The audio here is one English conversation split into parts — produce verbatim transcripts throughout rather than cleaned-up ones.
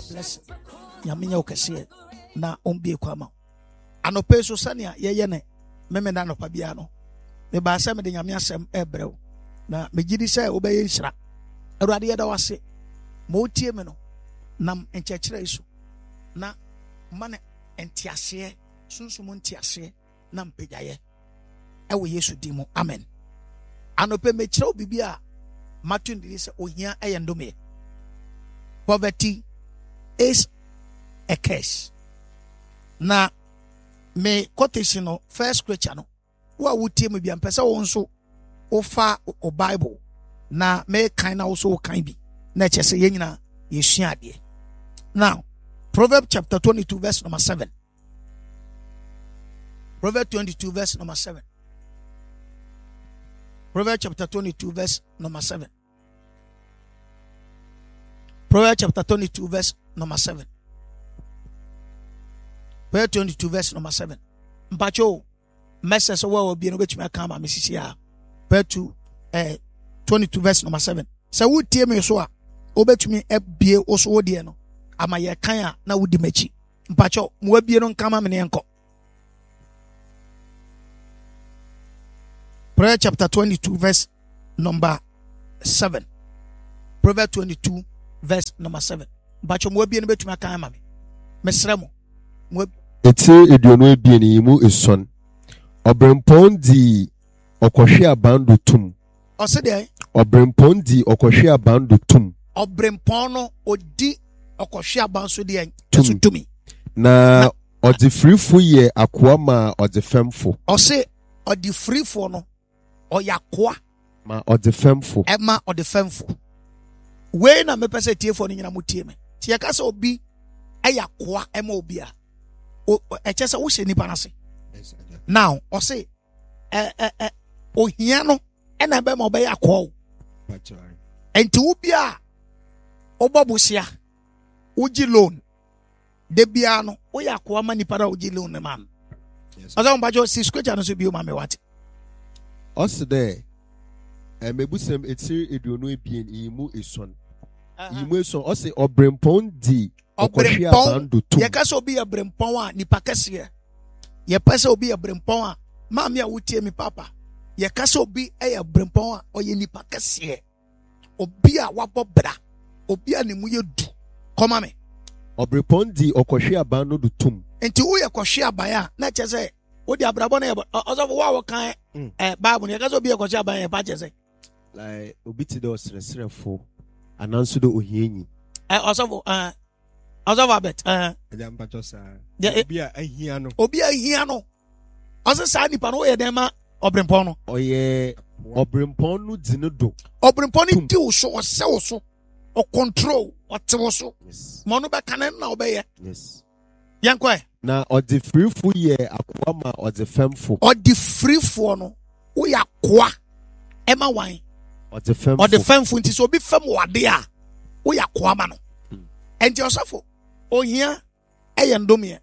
bless Yaminya Okese na Ombie Kwama. Anope so sania ye ne meme na anopa bia no. Me ba se me de Nyame asem ebrew. Na me gidi se obeye nhira. Awurade yeda wase. Mo tie me no. Nam enchekere iso. Na mane entiase, sunsumu entiase na mpejaye. Ewo Yesu di mu. Amen. Anope me kire obibi a matu ndiri se ohia eye ndome. Poverty is a curse. Na me quotation no first scripture no. Wa wutie me bia mpese wo nso ofa o Bible na me kan na also kan bi. Na chese ye nyina yesua ade. Now, Proverbs chapter twenty-two verse number seven. Proverbs twenty-two verse number seven. Proverbs chapter twenty-two verse number seven. Proverbs chapter twenty-two verse number seven. Proverbs twenty-two verse number seven. Mpacho message so wa obi no betumi aka ma mesisi a. Proverbs two eh twenty-two verse number seven. So wo tie me so a obetumi ebie oso wo de no. Ama ye kan a na wudi machi. Mpacho mo abie no nka ma me ne enko. Proverbs chapter twenty-two verse number seven. Proverbs twenty-two verse number seven. Mpacho mo abie no betumi aka ma me. Mesre mo. Mo eti eduonu abie ni mu eson. Obrempon di okohwe abando tum. Ose de Obrempon di okohwe abando tum. Obrempon no odi okohwe abanso de esu tumi. Na odi frifo ye akoa ma odi femfo. Ose odi frifo no oyakoa ma odi femfo. Ema odi femfo. We na me pese tiefo ni nyina mutie me. Ti ya kasa obi ayakoa ema obi a. O echese wo hye nipa na se. Now, ose eh eh eh ohia no ena be ma obeya akoa. Enti wo bia obobusia uji loan de bia no wo ya akoa ma nipa da uji loan man. Aza mbajo si scripture no so bi o ma me wate. Ose de e mebusem eti eduonu ebien imu eson. Imu eson ose obrempon di okohwe abando tum. Ye kasa obi obrempon a nipa kese. Ye pese obi obrempon a ma me a wutie mi papa. Ye kasa obi e obrempon a oye nipa kese. Obi a wabɔ bra. Obi a ne mu ye du. Koma me. Obrempon di okohwe abando do tum. Enti wo ye kohwe abaya na chese wo di abrabɔ na ye ɔsɔfo wa wo kan eh Bible ye kasa obi ye kohwe abaya ye pa chese. Like obi ti do sresrefo ananso do ohienyi. Eh ɔsɔfo eh ɔsɔfo abet eh ya mpacho sa. Obi a ahia no. Obi a ahia no. Ɔse sa nipa no ye dem ma obrempon no. Oye obrempon no di no do. Obrempon ni di wo so ɔsɛ wo so. O control ɔte wo so. Mo no be kanen na obeye. Yes. Yankwa. Na odi frifo ye akoa ma odi femfo. Odi frifo no wo ya akoa ema wan. Odi femfo. Odi femfo nti so obi fem wade a wo ya akoa ma no. Enti osafo ohia eye ndomie.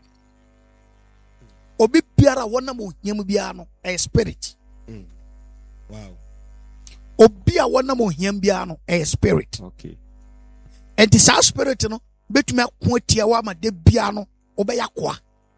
Obi biara wona mo ohia mu bia no e spirit. Mm. Wow. Obi a wona mo ohia bia no e spirit. Okay. Enti sa spirit no betumi akwo atia wa ma de bia no obeya kwa.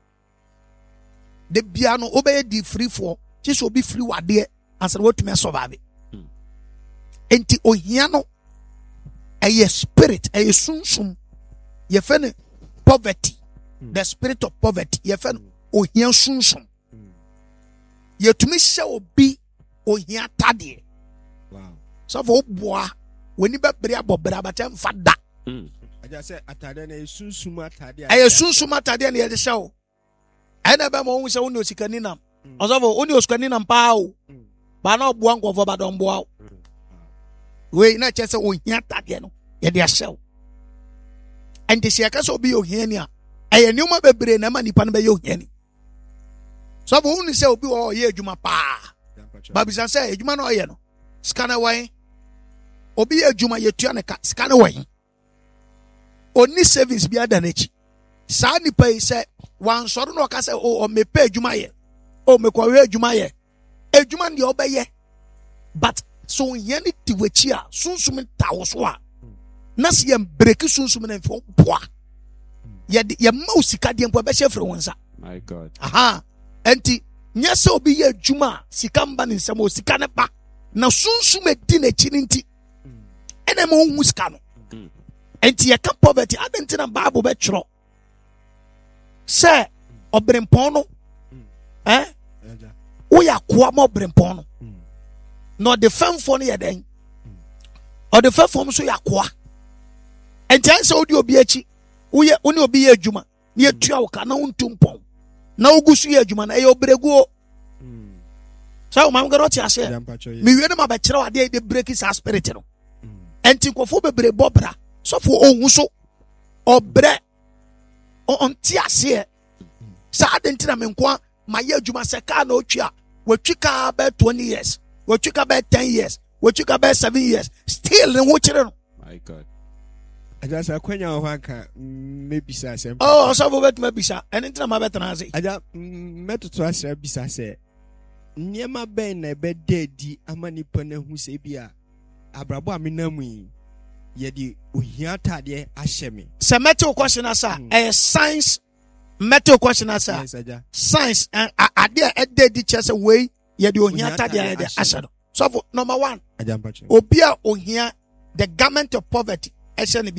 De bia no obeye di free for ti so obi free wade ansa watumi survive. Mm. Enti ohia no a spirit, a sunsum, ye fen poverty, mm. the spirit of poverty, ye fen o hia sunsum. Ye to me shall be o hia tadie. Wow. So for bois, when you be bria bobra batem fada. I just said atade na sunsum atade. A sunsum atade na ye show. I never mo say oni osikaninam. Osofo oni osikaninam pa o. Ba na oboa nkofo ba don boa. We na chese o hia tade no ye de ahyew enti se aka so bi o hia ni a eye niuma bebre na ma nipa no be yo hia ni so bo unu se obi o ye adwuma pa ba bisa se adwuma no ye no scanner wan obi ye adwuma ye tua ne ka scanner wan oni savings bi ada na chi sa nipa yi se wan soro no ka se o me pa adwuma ye o me kwa we adwuma ye adwuma ndi obeye but so hia ni tiwachi a sunsum tawo so a na se yɛn breki sunsum na mfo poa yɛde yɛma sika deɛ mpo bɛhyɛ firi wɔn nsa. My God. Aha. Enti nyɛ sɛ obi yɛ adwuma sika mba ne nsɛm o sika ne ba na sunsum edi n'akyi ne nti ɛna ma ohun sika no. Enti yɛka poverty adɛnti na Bible bɛtwerɛ sɛ ɔbrempɔn no eh woyɛ akoa ma ɔbrempɔn no na ɔde fɛmfo no yɛ dɛn ɔde fɛmfo nso yɛ akoa. Enti ɛn sɛ wodi obi akyi woyɛ wone obi yɛ adwuma na yɛtua wo ka na wontu mpɔn na wogu so yɛ adwuma na ɛyɛ obregu sɛ wo mam gɛrɛ ɔte aseɛ mewie no ma bɛkyerɛ wo adeɛ de breki saa spirit no. Enti nkɔfo bebree bɔ bra sɔfo ɔhu so ɔbrɛ ɔnte aseɛ sɛ adɛnti na menkoa ma yɛ adwuma sɛ kaa na ɔtwi a watwi kaa bɛɛ twenty years watwi kaa bɛɛ ten years watwi kaa bɛɛ seven years still ne ho kyerɛ no. My God. Aja sa kwenya ho aka mebisa asɛm. Oh, sɔfo bɛtuma bisa ɛne ntina ma bɛtena ase. Aja mɛtoto asɛ bisa sɛ nneɛma bɛn na ɛbɛda adi ama nipa na hu sɛ bi a abrabɔ a menam yi yɛde ohia tadeɛ ahyɛ me. Sɛ mɛte question asa ɛyɛ science mɛte question asa science adeɛ ɛda adi kyerɛ sɛ wei yɛde ohia tadeɛ yɛde ahyɛ no. Sɔfo number one obi a ohia the garment of poverty ɛhyɛ ne